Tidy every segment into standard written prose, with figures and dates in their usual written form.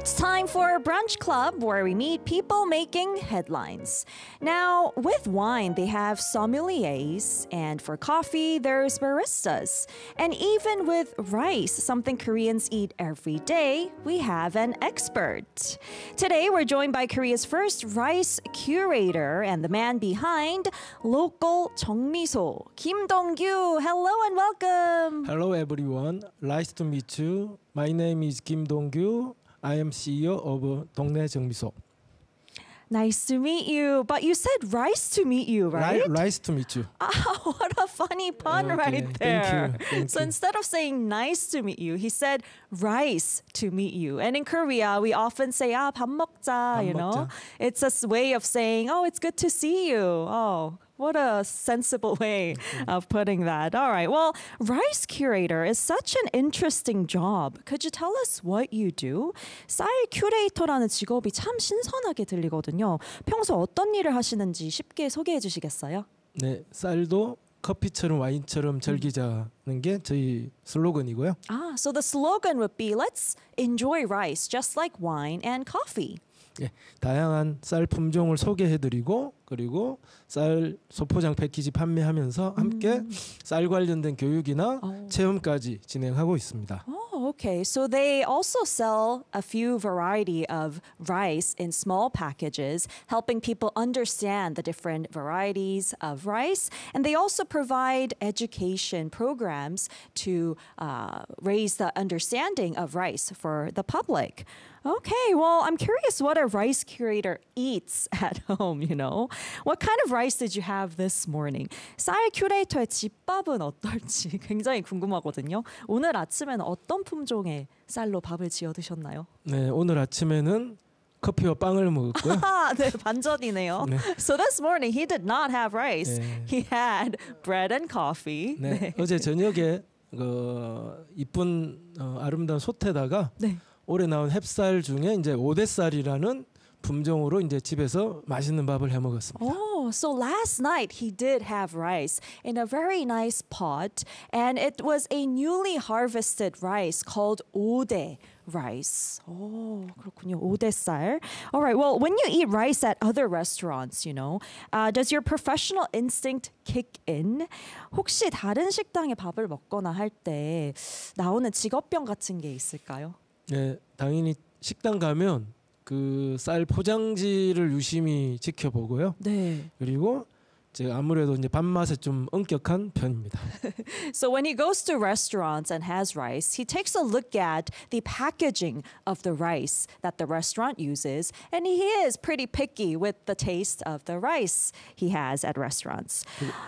It's time for Brunch Club, where we meet people making headlines. Now, with wine, they have sommeliers, and for coffee, there's baristas. And even with rice, something Koreans eat every day, we have an expert. Today, we're joined by Korea's first rice curator and the man behind Local 정미소, Kim Dong-gyu. Hello and welcome. Hello everyone. Nice to meet you. My name is Kim Dong-gyu. I am CEO of 동네 정미소. Nice to meet you. But you said rice to meet you, right? Nice to meet you. Oh, what a funny pun Okay, right there. Thank So you. instead of saying nice to meet you, he said rice to meet you. And in Korea, we often say, 밥 먹자, you know? 먹자. It's a way of saying, oh, it's good to see you. Oh, what a sensible way of putting that. All right. Well, rice curator is such an interesting job. Could you tell us what you do? 쌀 큐레이터라는 직업이 참 신선하게 들리거든요. 평소 어떤 일을 하시는지 쉽게 소개해 주시겠어요? 네, 쌀도 커피처럼 와인처럼 즐기자는 게 저희 슬로건이고요. So the slogan would be, let's enjoy rice just like wine and coffee. 예, 다양한 쌀 품종을 소개해드리고 그리고 쌀 소포장 패키지 판매하면서 함께 쌀 관련된 교육이나 체험까지 진행하고 있습니다. Oh, okay. So they also sell a few variety of rice in small packages, helping people understand the different varieties of rice. And they also provide education programs to raise the understanding of rice for the public. Okay, well, I'm curious what a rice curator eats at home, you know? What kind of rice did you have this morning? 쌀 큐레이터의 집밥은 어떨지 굉장히 궁금하거든요. 오늘 아침에는 어떤 품종의 쌀로 밥을 지어 드셨나요? 네, 오늘 아침에는 커피와 빵을 먹었고요. 네, 반전이네요. 네. So this morning he did not have rice. 네. He had bread and coffee. 네, 어제 저녁에 이쁜 아름다운 솥에다가 네. 올해 나온 햅쌀 중에 이제 오대쌀이라는 품종으로 이제 집에서 맛있는 밥을 해 먹었습니다. Oh, so last night he did have rice in a very nice pot, and it was a newly harvested rice called ode rice. Oh, 그렇군요. 오대쌀. All right. Well, when you eat rice at other restaurants, you know, does your professional instinct kick in? 혹시 다른 식당에 밥을 먹거나 할 때 나오는 직업병 같은 게 있을까요? 네, 당연히 식당 가면 그 쌀 포장지를 유심히 지켜보고요. 네. 그리고 제가 아무래도 이제 밥맛에 좀 엄격한 편입니다. So when he goes to restaurants and has rice, he takes a look at the packaging of the rice that the restaurant uses, and he is pretty picky with the taste of the rice he has at restaurants.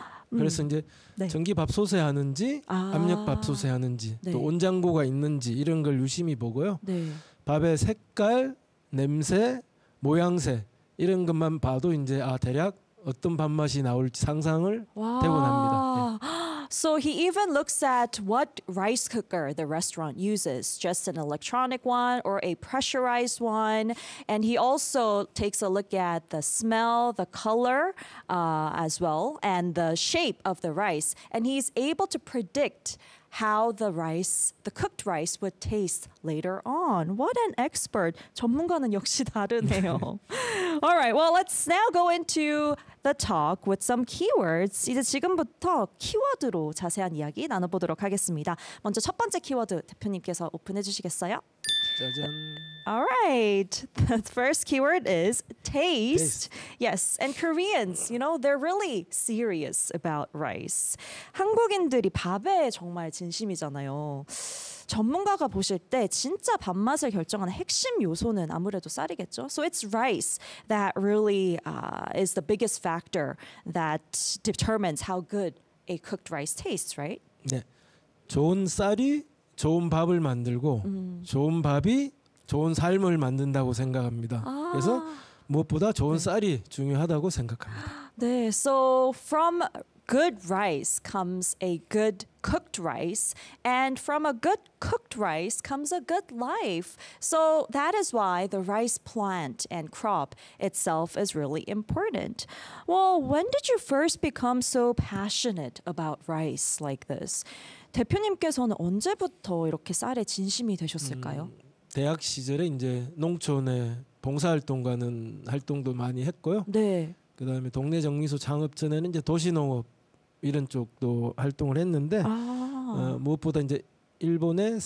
그래서 이제 네. 전기밥솥에 하는지 압력밥솥에 하는지 네. 또 온장고가 있는지 이런 걸 유심히 보고요. 네. 밥의 색깔, 냄새, 모양새 이런 것만 봐도 이제 대략 어떤 밥맛이 나올지 상상을 대본합니다. 네. So he even looks at what rice cooker the restaurant uses, just an electronic one or a pressurized one. And he also takes a look at the smell, the color as well, and the shape of the rice. And he's able to predict how the cooked rice would taste later on. What an expert. 전문가는 역시 다르네요. All right, well, let's now go into the talk with some keywords. 이제 지금부터 키워드로 자세한 이야기 나눠보도록 하겠습니다. 먼저 첫 번째 키워드 대표님께서 오픈해 주시겠어요? 짜잔. All right. The first keyword is taste. Yes. And Koreans, you know, they're really serious about rice. 한국인들이 밥에 정말 진심이잖아요. 전문가가 보실 때 진짜 밥맛을 결정하는 핵심 요소는 아무래도 쌀이겠죠. So it's rice that really is the biggest factor that determines how good a cooked rice tastes, right? 네. 좋은 쌀이 좋은 밥을 만들고 좋은 밥이 좋은 삶을 만든다고 생각합니다. 그래서 무엇보다 좋은 쌀이 중요하다고 생각합니다. 네, so from good rice comes a good cooked rice, and from a good cooked rice comes a good life. So that is why the rice plant and crop itself is really important. Well, when did you first become so passionate about rice like this? 대표님께서는 언제부터 이렇게 쌀에 진심이 되셨을까요? 대학 시절에 이제 농촌에 봉사활동 가는 활동도 많이 했고요. 네. 그다음에 동네 정미소 창업 전에는 이제 도시농업 이런 쪽도 활동을 했는데 아. 무엇보다 이제 일본의